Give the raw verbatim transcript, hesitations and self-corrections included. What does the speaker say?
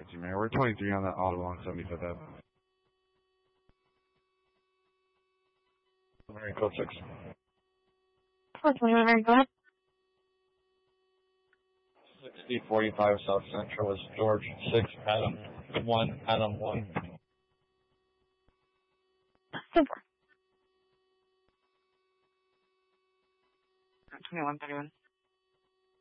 Man, we're twenty-three on that auto on seventy-fifth Avenue. Mary code six. four twenty-one, Mary, go ahead. sixty forty-five South Central is George six, Adam one, Adam one. Simple. twenty-one thirty-one.